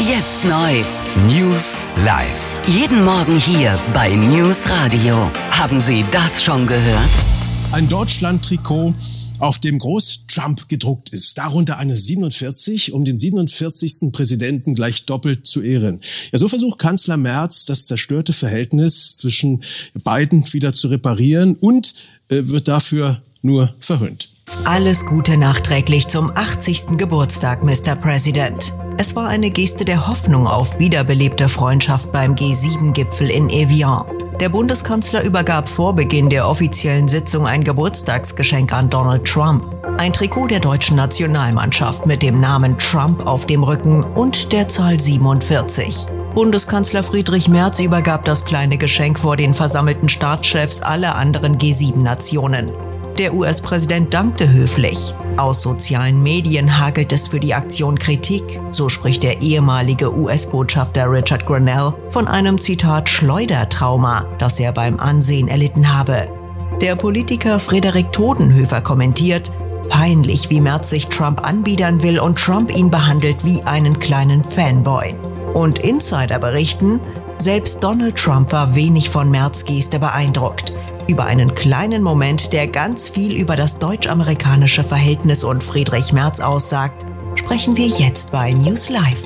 Jetzt neu. News live. Jeden Morgen hier bei News Radio. Haben Sie das schon gehört? Ein Deutschland-Trikot, auf dem groß Trump gedruckt ist. Darunter eine 47, um den 47. Präsidenten gleich doppelt zu ehren. Ja, so versucht Kanzler Merz, das zerstörte Verhältnis zwischen beiden wieder zu reparieren und wird dafür nur verhöhnt. Alles Gute nachträglich zum 80. Geburtstag, Mr. President. Es war eine Geste der Hoffnung auf wiederbelebte Freundschaft beim G7-Gipfel in Evian. Der Bundeskanzler übergab vor Beginn der offiziellen Sitzung ein Geburtstagsgeschenk an Donald Trump. Ein Trikot der deutschen Nationalmannschaft mit dem Namen Trump auf dem Rücken und der Zahl 47. Bundeskanzler Friedrich Merz übergab das kleine Geschenk vor den versammelten Staatschefs aller anderen G7-Nationen. Der US-Präsident dankte höflich. Aus sozialen Medien hagelt es für die Aktion Kritik. So spricht der ehemalige US-Botschafter Richard Grenell von einem, Zitat, Schleudertrauma, das er beim Ansehen erlitten habe. Der Politiker Frederik Todenhöfer kommentiert: Peinlich, wie Merz sich Trump anbiedern will und Trump ihn behandelt wie einen kleinen Fanboy. Und Insider berichten, selbst Donald Trump war wenig von Merz' Geste beeindruckt. Über einen kleinen Moment, der ganz viel über das deutsch-amerikanische Verhältnis und Friedrich Merz aussagt, sprechen wir jetzt bei News Live.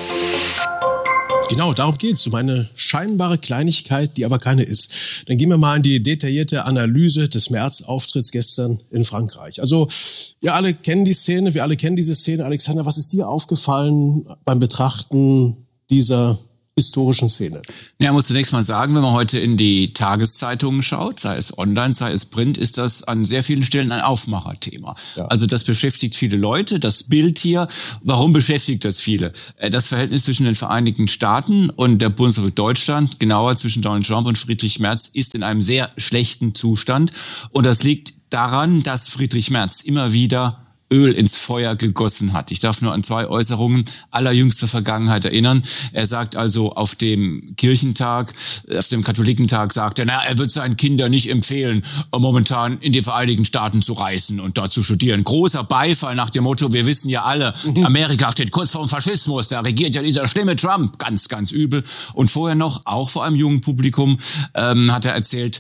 Genau, darum geht's, um eine scheinbare Kleinigkeit, die aber keine ist. Dann gehen wir mal in die detaillierte Analyse des Merz-Auftritts gestern in Frankreich. Also, wir alle kennen die Szene, wir alle kennen diese Szene. Alexander, was ist dir aufgefallen beim Betrachten dieser historischen Szene? Ja, muss zunächst mal sagen, wenn man heute in die Tageszeitungen schaut, sei es online, sei es print, ist das an sehr vielen Stellen ein Aufmacherthema. Ja. Also das beschäftigt viele Leute, das Bild hier. Warum beschäftigt das viele? Das Verhältnis zwischen den Vereinigten Staaten und der Bundesrepublik Deutschland, genauer zwischen Donald Trump und Friedrich Merz, ist in einem sehr schlechten Zustand. Und das liegt daran, dass Friedrich Merz immer wieder Öl ins Feuer gegossen hat. Ich darf nur an 2 Äußerungen allerjüngster Vergangenheit erinnern. Er sagt also auf dem Kirchentag, auf dem Katholikentag, sagt er, er wird seinen Kindern nicht empfehlen, momentan in die Vereinigten Staaten zu reisen und dort zu studieren. Großer Beifall nach dem Motto, wir wissen ja alle, Amerika steht kurz vor dem Faschismus, da regiert ja dieser schlimme Trump. Ganz, ganz übel. Und vorher noch, auch vor einem jungen Publikum, hat er erzählt,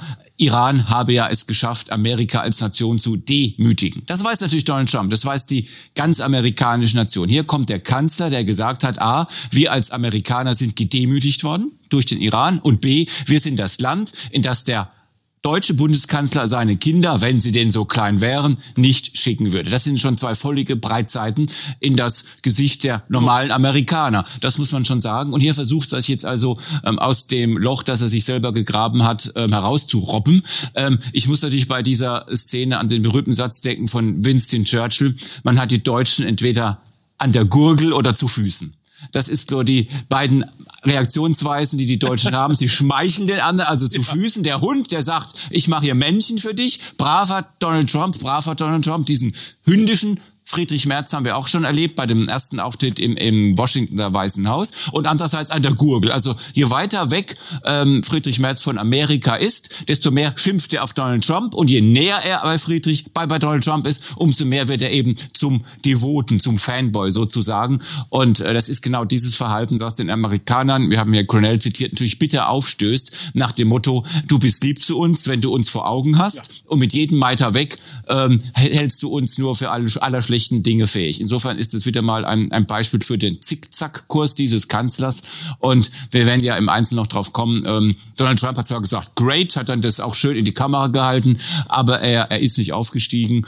Iran habe ja es geschafft, Amerika als Nation zu demütigen. Das weiß natürlich Donald Trump, das weiß die ganz amerikanische Nation. Hier kommt der Kanzler, der gesagt hat, A, wir als Amerikaner sind gedemütigt worden durch den Iran und B, wir sind das Land, in das der deutsche Bundeskanzler seine Kinder, wenn sie denn so klein wären, nicht schicken würde. Das sind schon 2 völlige Breitseiten in das Gesicht der normalen Amerikaner. Das muss man schon sagen. Und hier versucht er sich jetzt also aus dem Loch, das er sich selber gegraben hat, herauszurobben. Ich muss natürlich bei dieser Szene an den berühmten Satz denken von Winston Churchill. Man hat die Deutschen entweder an der Gurgel oder zu Füßen. Das ist nur die beiden Reaktionsweisen, die Deutschen haben. Sie schmeicheln den anderen, also zu Füßen. Der Hund, der sagt, ich mache hier Männchen für dich. Braver Donald Trump, diesen hündischen Friedrich Merz haben wir auch schon erlebt bei dem ersten Auftritt im Washingtoner Weißen Haus. Und andererseits an der Gurgel. Also je weiter weg Friedrich Merz von Amerika ist, desto mehr schimpft er auf Donald Trump. Und je näher er bei Donald Trump ist, umso mehr wird er eben zum Devoten, zum Fanboy sozusagen. Und das ist genau dieses Verhalten, was den Amerikanern, wir haben ja Grenell zitiert, natürlich bitter aufstößt, nach dem Motto, du bist lieb zu uns, wenn du uns vor Augen hast. Ja. Und mit jedem Meter weg hältst du uns nur für aller schlechten Dinge fähig. Insofern ist es wieder mal ein Beispiel für den Zickzack-Kurs dieses Kanzlers. Und wir werden ja im Einzelnen noch drauf kommen. Donald Trump hat zwar gesagt, great, hat dann das auch schön in die Kamera gehalten, aber er ist nicht aufgestanden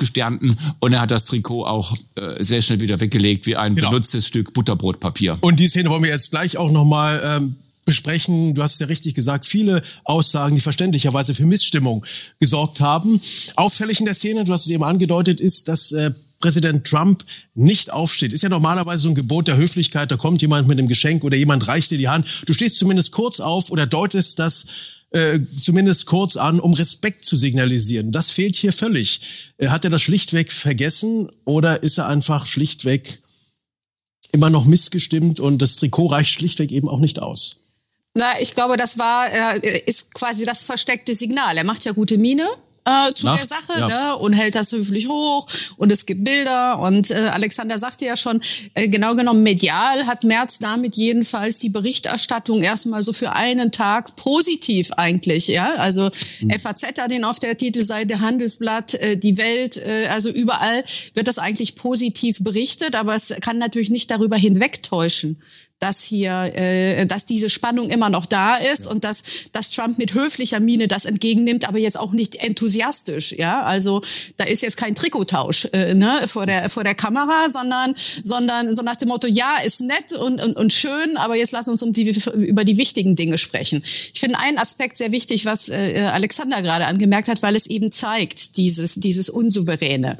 und er hat das Trikot auch sehr schnell wieder weggelegt wie ein benutztes Stück Butterbrotpapier. Und die Szene wollen wir jetzt gleich auch nochmal besprechen. Du hast es ja richtig gesagt, viele Aussagen, die verständlicherweise für Missstimmung gesorgt haben. Auffällig in der Szene, du hast es eben angedeutet, ist, dass Präsident Trump nicht aufsteht. Ist ja normalerweise so ein Gebot der Höflichkeit, da kommt jemand mit einem Geschenk oder jemand reicht dir die Hand. Du stehst zumindest kurz auf oder deutest das zumindest kurz an, um Respekt zu signalisieren. Das fehlt hier völlig. Hat er das schlichtweg vergessen oder ist er einfach schlichtweg immer noch missgestimmt und das Trikot reicht schlichtweg eben auch nicht aus? Na, ich glaube, ist quasi das versteckte Signal. Er macht ja gute Miene. zu der Sache, ne? Und hält das höflich hoch und es gibt Bilder und Alexander sagte ja schon, genau genommen medial hat Merz damit jedenfalls die Berichterstattung erstmal so für einen Tag positiv eigentlich, ja, also FAZ hat ihn auf der Titelseite, Handelsblatt, die Welt, also überall wird das eigentlich positiv berichtet, aber es kann natürlich nicht darüber hinwegtäuschen, dass hier, dass diese Spannung immer noch da ist und dass Trump mit höflicher Miene das entgegennimmt, aber jetzt auch nicht enthusiastisch, ja. Also da ist jetzt kein Trikottausch vor der Kamera, sondern so nach dem Motto, ja, ist nett und schön, aber jetzt lass uns über die wichtigen Dinge sprechen. Ich finde einen Aspekt sehr wichtig, was Alexander gerade angemerkt hat, weil es eben zeigt, dieses Unsouveräne,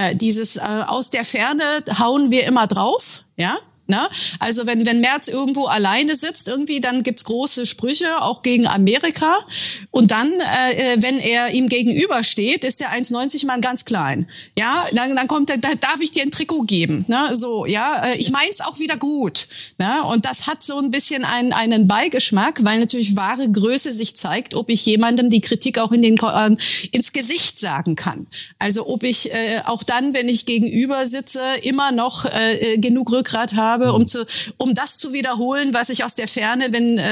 aus der Ferne hauen wir immer drauf, ja. Ne? Also wenn Merz irgendwo alleine sitzt, irgendwie, dann gibt's große Sprüche, auch gegen Amerika. Und dann, wenn er ihm gegenübersteht, ist der 1,90 Mann ganz klein. Ja, dann kommt er, da darf ich dir ein Trikot geben. Ne? So, ja, ich mein's auch wieder gut. Ne? Und das hat so ein bisschen einen Beigeschmack, weil natürlich wahre Größe sich zeigt, ob ich jemandem die Kritik auch ins Gesicht sagen kann. Also ob ich auch dann, wenn ich gegenüber sitze, immer noch genug Rückgrat habe, um das zu wiederholen, was ich aus der Ferne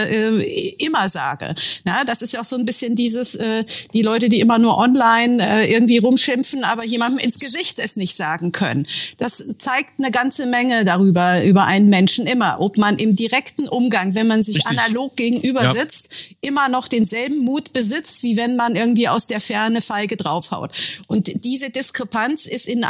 immer sage. Na, das ist ja auch so ein bisschen dieses, die Leute, die immer nur online irgendwie rumschimpfen, aber jemandem ins Gesicht es nicht sagen können. Das zeigt eine ganze Menge über einen Menschen immer, ob man im direkten Umgang, wenn man sich analog gegenüber sitzt, immer noch denselben Mut besitzt, wie wenn man irgendwie aus der Ferne feige draufhaut. Und diese Diskrepanz ist in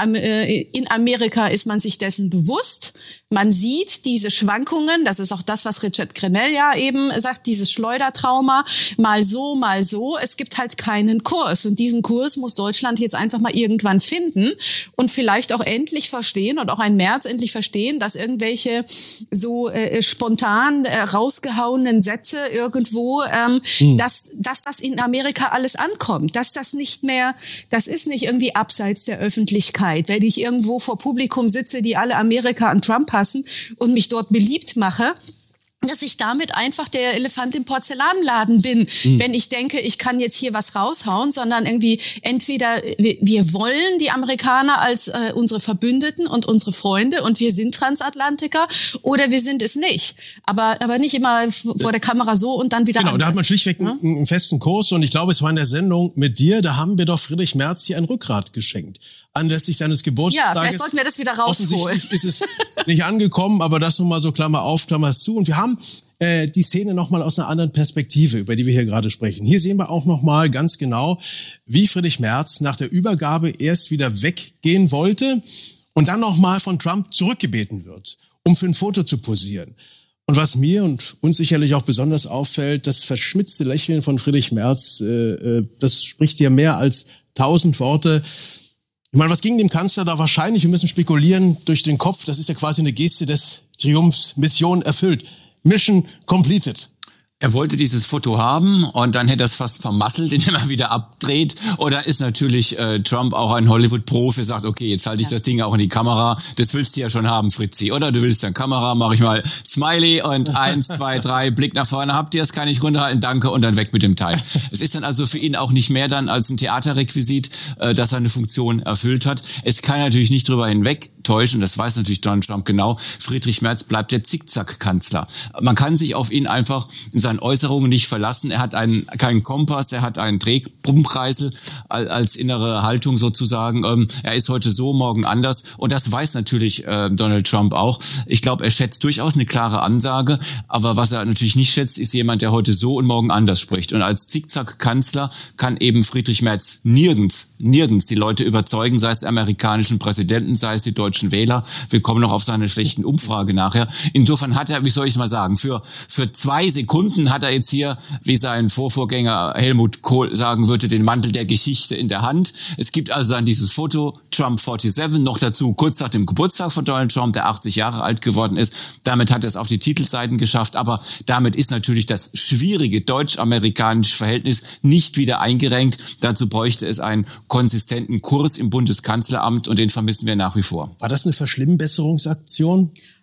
Amerika ist man sich dessen bewusst. Man sieht diese Schwankungen, das ist auch das, was Richard Grenell ja eben sagt, dieses Schleudertrauma, mal so, mal so. Es gibt halt keinen Kurs und diesen Kurs muss Deutschland jetzt einfach mal irgendwann finden und vielleicht auch endlich verstehen und auch ein Merz endlich verstehen, dass irgendwelche so spontan rausgehauenen Sätze irgendwo, dass das in Amerika alles ankommt, dass das nicht mehr, das ist nicht irgendwie abseits der Öffentlichkeit, wenn ich irgendwo vor Publikum sitze, die alle Amerika an Trump hassen und mich dort beliebt mache, dass ich damit einfach der Elefant im Porzellanladen bin, wenn ich denke, ich kann jetzt hier was raushauen, sondern irgendwie entweder wir wollen die Amerikaner als unsere Verbündeten und unsere Freunde und wir sind Transatlantiker oder wir sind es nicht. Aber nicht immer vor der Kamera so und dann wieder Genau, anders. da hat man schlichtweg einen festen Kurs und ich glaube, es war in der Sendung mit dir, da haben wir doch Friedrich Merz hier ein Rückgrat geschenkt. Anlässlich seines Geburtstages. Ja, vielleicht sollten wir das wieder rausholen. Offensichtlich ist es nicht angekommen, aber das nochmal so Klammer auf, Klammer zu. Und wir haben die Szene nochmal aus einer anderen Perspektive, über die wir hier gerade sprechen. Hier sehen wir auch nochmal ganz genau, wie Friedrich Merz nach der Übergabe erst wieder weggehen wollte und dann nochmal von Trump zurückgebeten wird, um für ein Foto zu posieren. Und was mir und uns sicherlich auch besonders auffällt, das verschmitzte Lächeln von Friedrich Merz, das spricht hier mehr als 1000 Worte. Ich meine, was ging dem Kanzler da wahrscheinlich, wir müssen spekulieren, durch den Kopf? Das ist ja quasi eine Geste des Triumphs, Mission erfüllt. Mission completed. Er wollte dieses Foto haben und dann hätte er es fast vermasselt, indem er wieder abdreht. Oder ist natürlich Trump auch ein Hollywood-Profi, sagt, okay, jetzt halte ich das Ding auch in die Kamera. Das willst du ja schon haben, Fritzi. Oder du willst dann Kamera, mache ich mal Smiley und 1, 2, 3, Blick nach vorne. Habt ihr es, kann ich runterhalten, danke und dann weg mit dem Teil. Es ist dann also für ihn auch nicht mehr dann als ein Theaterrequisit, das seine Funktion erfüllt hat. Es kann natürlich nicht drüber hinwegtäuschen, das weiß natürlich Donald Trump genau, Friedrich Merz bleibt der Zickzack-Kanzler. Man kann sich auf ihn einfach in seinen Äußerungen nicht verlassen. Er hat keinen Kompass, er hat einen Drehkreisel als innere Haltung sozusagen. Er ist heute so, morgen anders. Und das weiß natürlich Donald Trump auch. Ich glaube, er schätzt durchaus eine klare Ansage. Aber was er natürlich nicht schätzt, ist jemand, der heute so und morgen anders spricht. Und als Zickzack-Kanzler kann eben Friedrich Merz nirgends die Leute überzeugen, sei es die amerikanischen Präsidenten, sei es die deutschen Wähler. Wir kommen noch auf seine schlechten Umfrage nachher. Insofern hat er, wie soll ich es mal sagen, für 2 Sekunden hat er jetzt hier, wie sein Vorgänger Helmut Kohl sagen würde, den Mantel der Geschichte in der Hand. Es gibt also dann dieses Foto, Trump 47, noch dazu kurz nach dem Geburtstag von Donald Trump, der 80 Jahre alt geworden ist. Damit hat er es auf die Titelseiten geschafft, aber damit ist natürlich das schwierige deutsch-amerikanische Verhältnis nicht wieder eingerenkt. Dazu bräuchte es einen konsistenten Kurs im Bundeskanzleramt und den vermissen wir nach wie vor. War das eine Verschlimmbesserungsaktion?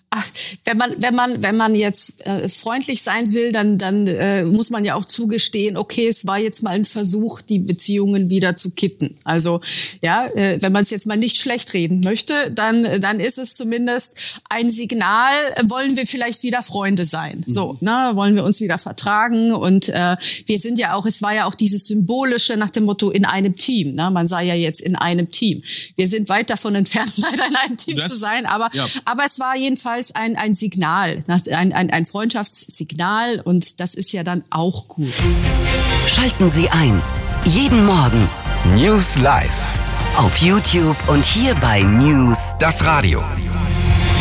Ach, wenn man jetzt freundlich sein will, dann muss man ja auch zugestehen, okay, es war jetzt mal ein Versuch, die Beziehungen wieder zu kitten. Also ja, wenn man es jetzt mal nicht schlecht reden möchte, dann ist es zumindest ein Signal, wollen wir vielleicht wieder Freunde sein. So, ne, wollen wir uns wieder vertragen, und wir sind ja auch, es war ja auch dieses Symbolische nach dem Motto in einem Team, ne? Man sei ja jetzt in einem Team. Wir sind weit davon entfernt, leider in einem Team zu sein, aber es war jedenfalls ein Signal, ein Freundschaftssignal, und das ist ja dann auch gut. Schalten Sie ein. Jeden Morgen. News Live. Auf YouTube und hier bei News. Das Radio.